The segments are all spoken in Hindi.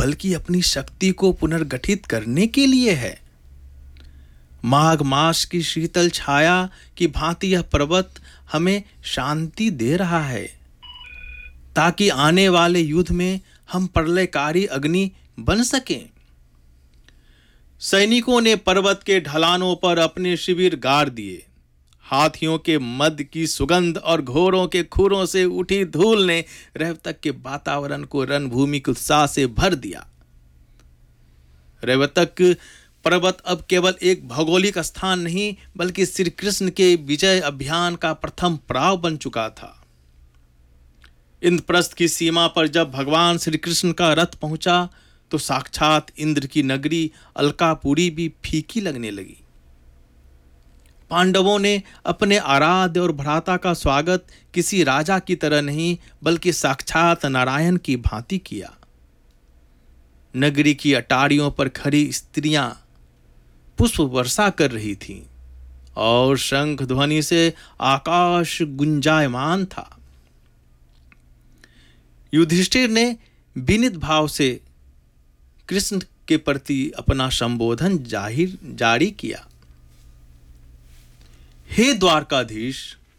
बल्कि अपनी शक्ति को पुनर्गठित करने के लिए है। माघ मास की शीतल छाया की भांति यह पर्वत हमें शांति दे रहा है, ताकि आने वाले युद्ध में हम प्रलयकारी अग्नि बन सकें। सैनिकों ने पर्वत के ढलानों पर अपने शिविर गाड़ दिए। हाथियों के मद की सुगंध और घोड़ों के खुरों से उठी धूल ने रेवतक के वातावरण को रणभूमि के उत्साह से भर दिया। रेवतक पर्वत अब केवल एक भौगोलिक स्थान नहीं, बल्कि श्री कृष्ण के विजय अभियान का प्रथम पड़ाव बन चुका था। इंद्रप्रस्थ की सीमा पर जब भगवान श्री कृष्ण का रथ पहुंचा तो साक्षात इंद्र की नगरी अलकापुरी भी फीकी लगने लगी। पांडवों ने अपने आराध्य और भ्राता का स्वागत किसी राजा की तरह नहीं, बल्कि साक्षात नारायण की भांति किया। नगरी की अटारियों पर खड़ी स्त्रियां पुष्प वर्षा कर रही थीं और शंख ध्वनि से आकाश गुंजायमान था। युधिष्ठिर ने विनीत भाव से कृष्ण के प्रति अपना संबोधन जारी किया। हे द्वारकाधीश,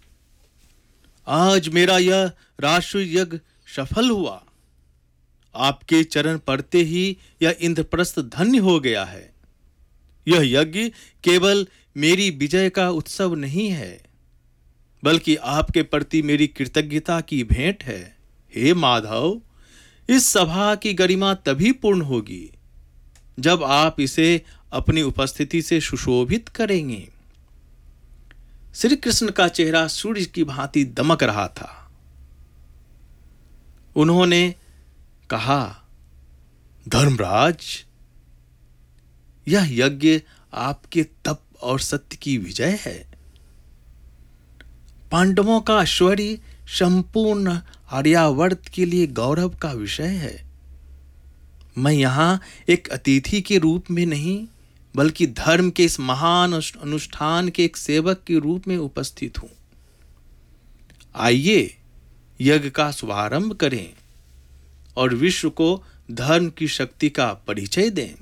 आज मेरा यह राष्ट्रीय यज्ञ सफल हुआ। आपके चरण पड़ते ही यह इंद्रप्रस्थ धन्य हो गया है। यह यज्ञ केवल मेरी विजय का उत्सव नहीं है, बल्कि आपके प्रति मेरी कृतज्ञता की भेंट है। हे माधव, इस सभा की गरिमा तभी पूर्ण होगी जब आप इसे अपनी उपस्थिति से सुशोभित करेंगे। श्री कृष्ण का चेहरा सूर्य की भांति दमक रहा था। उन्होंने कहा, धर्मराज, यह यज्ञ आपके तप और सत्य की विजय है। पांडवों का ऐश्वर्य संपूर्ण आर्यावर्त के लिए गौरव का विषय है। मैं यहां एक अतिथि के रूप में नहीं, बल्कि धर्म के इस महान अनुष्ठान के एक सेवक के रूप में उपस्थित हूं। आइए यज्ञ का शुभारंभ करें और विश्व को धर्म की शक्ति का परिचय दें।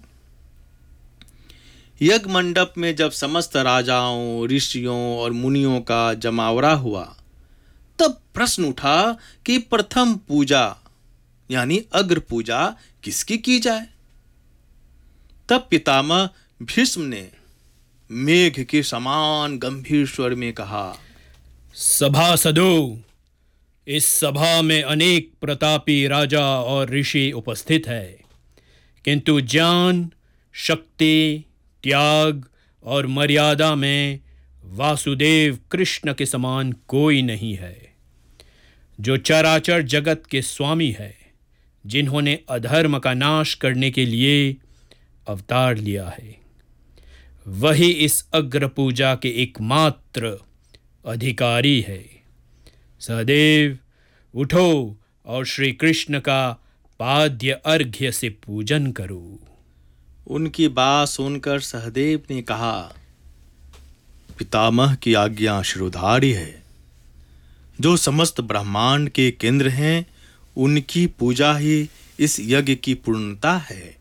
यज्ञ मंडप में जब समस्त राजाओं, ऋषियों और मुनियों का जमावड़ा हुआ, तब प्रश्न उठा कि प्रथम पूजा यानी अग्र पूजा किसकी की जाए। तब पितामह भीष्म ने मेघ के समान गंभीर स्वर में कहा, सभासदों, इस सभा में अनेक प्रतापी राजा और ऋषि उपस्थित है, किंतु ज्ञान, शक्ति, त्याग और मर्यादा में वासुदेव कृष्ण के समान कोई नहीं है, जो चराचर जगत के स्वामी है, जिन्होंने अधर्म का नाश करने के लिए अवतार लिया है। वही इस अग्र पूजा के एकमात्र अधिकारी है। सहदेव, उठो और श्री कृष्ण का पाद्य अर्घ्य से पूजन करो। उनकी बात सुनकर सहदेव ने कहा, पितामह की आज्ञा शिरोधार्य है। जो समस्त ब्रह्मांड के केंद्र हैं, उनकी पूजा ही इस यज्ञ की पूर्णता है।